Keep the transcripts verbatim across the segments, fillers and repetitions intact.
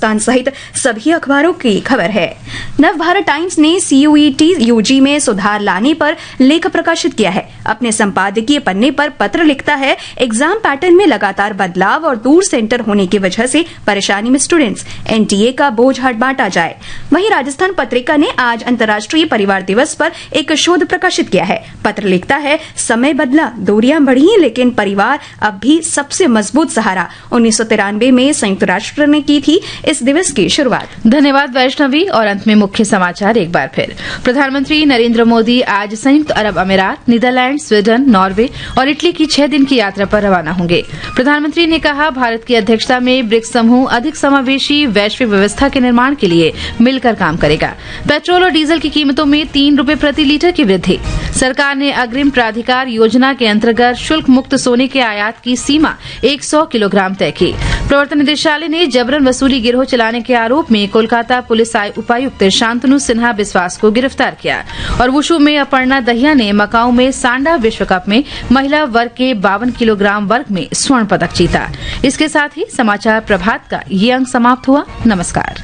हिंदुस्तान सहित सभी अखबारों की खबर है। नवभारत टाइम्स ने सीयूईटी यूजी में सुधार लाने पर लेख प्रकाशित किया है। अपने संपादकीय पन्ने पर पत्र लिखता है, एग्जाम पैटर्न में लगातार बदलाव और दूर सेंटर होने की वजह से परेशानी में स्टूडेंट्स, एनटीए का बोझ हट बांटा जाए। वहीं राजस्थान पत्रिका ने आज अंतर्राष्ट्रीय परिवार दिवस पर एक शोध प्रकाशित किया है। पत्र लिखता है, समय बदला, दूरियां बढ़ी, लेकिन परिवार अब भी सबसे मजबूत सहारा। उन्नीस सौ तिरानवे में संयुक्त राष्ट्र ने की थी इस दिवस की शुरुआत। धन्यवाद वैष्णवी। और अंत में मुख्य समाचार एक बार फिर। प्रधानमंत्री नरेंद्र मोदी आज संयुक्त अरब अमीरात, नीदरलैंड, स्वीडन, नॉर्वे और इटली की छह दिन की यात्रा पर रवाना होंगे। प्रधानमंत्री ने कहा, भारत की अध्यक्षता में ब्रिक्स समूह अधिक समावेशी वैश्विक व्यवस्था के निर्माण के लिए मिलकर काम करेगा। पेट्रोल और डीजल की कीमतों में तीन रूपये प्रति लीटर की वृद्धि। सरकार ने अग्रिम प्राधिकार योजना के अंतर्गत शुल्क मुक्त सोने के आयात की सीमा सौ किलोग्राम तय की। प्रवर्तन निदेशालय ने जबरन वसूली गिरोह चलाने के आरोप में कोलकाता पुलिस उपायुक्त शांतनु सिन्हा बिस्वास को गिरफ्तार किया। और वुशु में अपर्णा दहिया ने मकाऊ में सांडा विश्व कप में महिला वर्ग के बावन किलोग्राम वर्ग में स्वर्ण पदक जीता। इसके साथ ही समाचार प्रभात का ये अंक समाप्त हुआ। नमस्कार।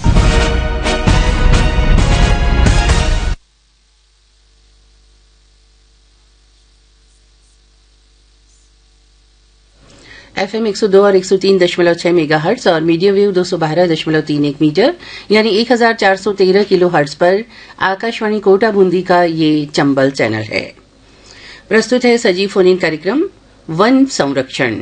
एफएम एक सौ दो और एक सौ तीन दशमलव छह मेगाहर्ट्ज और मीडियम वेव दो सौ बारह दशमलव तीन एक मीटर यानी एक हजार चार सौ तेरह किलो हर्ट्ज पर आकाशवाणी कोटा बूंदी का ये चंबल चैनल है। प्रस्तुत है सजीव फोन इन कार्यक्रम वन संरक्षण।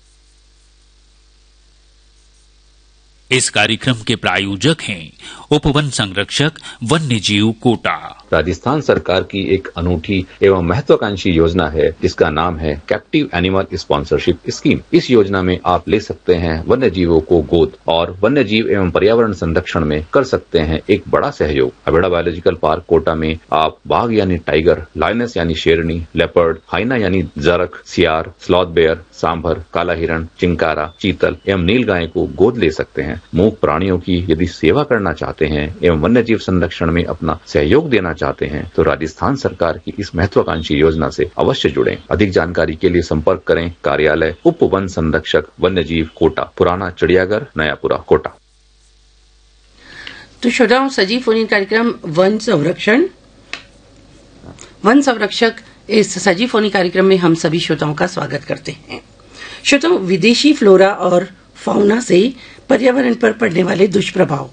इस कार्यक्रम के प्रायोजक हैं उपवन संरक्षक वन्य जीव कोटा। राजस्थान सरकार की एक अनूठी एवं महत्वाकांक्षी योजना है जिसका नाम है कैप्टिव एनिमल स्पॉन्सरशिप स्कीम। इस योजना में आप ले सकते हैं वन्य जीवों को गोद और वन्य जीव एवं पर्यावरण संरक्षण में कर सकते हैं एक बड़ा सहयोग। अबेड़ा बायोलॉजिकल पार्क कोटा में आप बाघ यानी टाइगर, लायनस यानी शेरनी, लेपर्ड, हाइना यानी जरख, सियार, स्लॉथ बेयर, सांभर, काला हिरण, चिंकारा, चीतल एवं नील गाय को गोद ले सकते हैं। मूक प्राणियों की यदि सेवा करना चाहते हैं एवं वन्य जीव संरक्षण में अपना सहयोग देना चाहते हैं तो राजस्थान सरकार की इस महत्वाकांक्षी योजना से अवश्य जुड़ें। अधिक जानकारी के लिए संपर्क करें कार्यालय उप वन संरक्षक वन्य जीव कोटा, पुराना चिड़ियाघर, नयापुरा, कोटा। तो श्रोताओं, सजीव फोन इन कार्यक्रम वन संरक्षण वन संरक्षक इस सजीव फोन इन कार्यक्रम में हम सभी श्रोताओं का स्वागत करते हैं। श्रोताओं, विदेशी फ्लोरा और फाउना से पर्यावरण पर पड़ने वाले दुष्प्रभाव,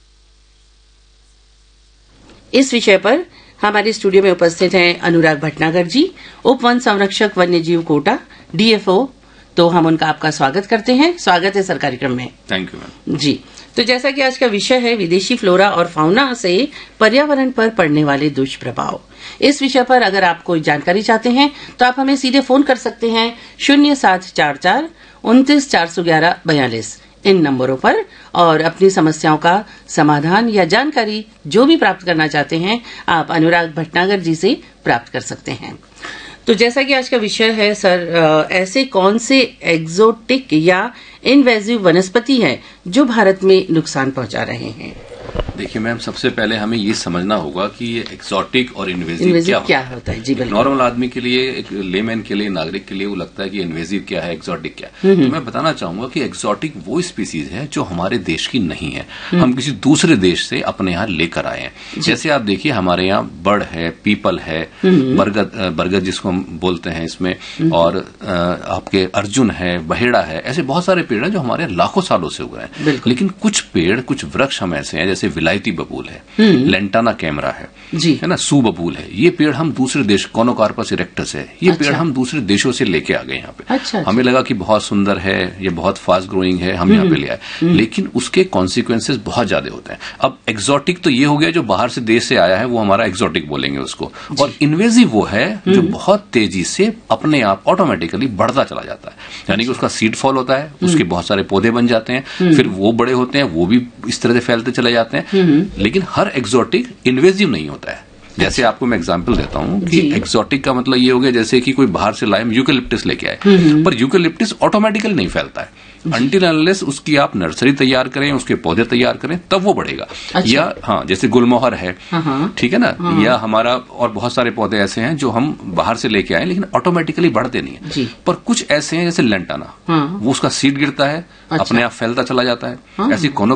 इस विषय पर हमारे स्टूडियो में उपस्थित हैं अनुराग भटनागर जी, उप वन संरक्षक वन्य जीव कोटा, डीएफओ। तो हम उनका आपका स्वागत करते हैं। स्वागत है सर कार्यक्रम में। थैंक यू मैम जी। तो जैसा कि आज का विषय है विदेशी फ्लोरा और फाउना से पर्यावरण पर पड़ने वाले दुष्प्रभाव, इस विषय पर अगर आप कोई जानकारी चाहते हैं तो आप हमें सीधे फोन कर सकते हैं शून्य सात चार चार उनतीस चार सौ ग्यारह बयालीस इन नंबरों पर, और अपनी समस्याओं का समाधान या जानकारी जो भी प्राप्त करना चाहते हैं आप अनुराग भटनागर जी से प्राप्त कर सकते हैं। तो जैसा कि आज का विषय है सर, ऐसे कौन से एक्सोटिक या इनवेजिव वनस्पति हैं जो भारत में नुकसान पहुंचा रहे हैं? देखिए मैम, सबसे पहले हमें ये समझना होगा कि ये एक्सोटिक और इन्वेजिव इन्वेजिव क्या, क्या होता है। जी बिल्कुल। नॉर्मल आदमी के लिए, एक लेमैन के लिए, नागरिक के लिए वो लगता है कि इन्वेजिव क्या है, एक्सोटिक क्या है। तो मैं बताना चाहूंगा कि एक्सोटिक वो स्पीसीज है जो हमारे देश की नहीं है, हम किसी दूसरे देश से अपने यहाँ लेकर आए हैं। जैसे आप देखिए, हमारे यहाँ बड़ है, पीपल है, बरगद बरगद जिसको हम बोलते हैं इसमें, और आपके अर्जुन है, बहेड़ा है, ऐसे बहुत सारे पेड़ हैं जो हमारे लाखों सालों से उग रहे हैं। लेकिन कुछ पेड़, कुछ वृक्ष हम ऐसे हैं, जैसे विलायती बबूल है, लेंटाना कैमरा है, जी है ना, सू बबूल है, ये पेड़ हम दूसरे देश, कोनोकार्पस इरेक्टस है, ये अच्छा। पेड़ हम दूसरे देशों से लेके आ गए यहाँ पे। अच्छा, हमें लगा कि बहुत सुंदर है, ये बहुत फास्ट ग्रोइंग है, हम यहाँ पे ले आए, लेकिन उसके कॉन्सिक्वेंसेस बहुत ज्यादा होते हैं। अब एक्सोटिक तो ये हो गया जो बाहर से देश से आया है, वो हमारा एक्सोटिक बोलेंगे उसको, और इन्वेजिव वो है जो बहुत तेजी से अपने आप ऑटोमेटिकली बढ़ता चला जाता है, यानी कि उसका सीड फॉल होता है, उसके बहुत सारे पौधे बन जाते हैं, फिर वो बड़े होते हैं, वो भी इस तरह से फैलते चले जाते हैं। लेकिन हर एक्सोटिक इन्वेजिव नहीं होता है। जैसे आपको मैं एग्जांपल देता हूं कि एक्सोटिक का मतलब ये हो गया जैसे कि कोई बाहर से लाए, यूकेलिप्टिस लेके आए, पर यूकेलिप्टिस ऑटोमेटिकली नहीं फैलता है, अनटिल अनलेस उसकी आप नर्सरी तैयार करें, उसके पौधे तैयार करें, तब वो बढ़ेगा। अच्छा। या हाँ, जैसे गुलमोहर है, ठीक है ना, हाँ। या हमारा और बहुत सारे पौधे ऐसे हैं जो हम बाहर से लेके आए लेकिन ऑटोमेटिकली बढ़ते नहीं है। पर कुछ ऐसे हैं जैसे लेंटाना, हाँ। वो उसका सीड गिरता है, अच्छा। अपने आप फैलता चला जाता है। हाँ। ऐसी